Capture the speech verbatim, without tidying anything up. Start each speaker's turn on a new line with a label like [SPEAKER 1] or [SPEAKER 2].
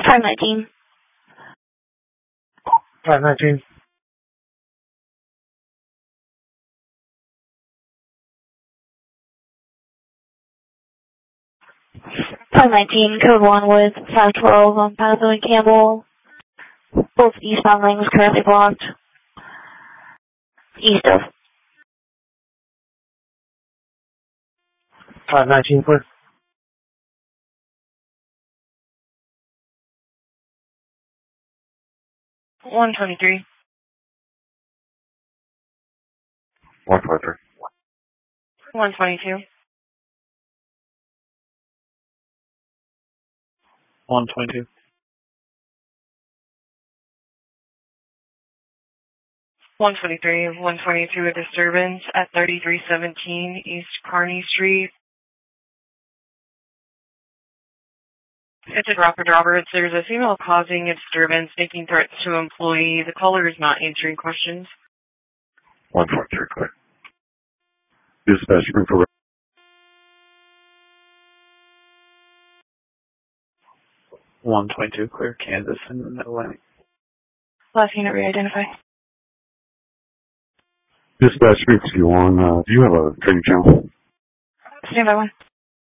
[SPEAKER 1] five nineteen.
[SPEAKER 2] five nineteen.
[SPEAKER 1] five nineteen, code one with five twelve on Pathway and Campbell. Both eastbound lanes currently blocked. East of.
[SPEAKER 2] five nineteen, clear.
[SPEAKER 3] one twenty-three.
[SPEAKER 4] one twenty-three.
[SPEAKER 3] one twenty-two.
[SPEAKER 2] one twenty-two.
[SPEAKER 3] one twenty-three. one twenty-two, a disturbance at thirty-three seventeen East Kearney Street. It's a Crawford Roberts. There's a female causing a disturbance, making threats to an employee. The caller is not answering questions.
[SPEAKER 4] one twenty-three, clear. Dispatch, bring for
[SPEAKER 2] one twenty-two, clear. Kansas and Atlantic.
[SPEAKER 3] Last unit re-identify.
[SPEAKER 4] Dispatch, bring for you on. Uh, do you have a training channel?
[SPEAKER 3] Stand by one.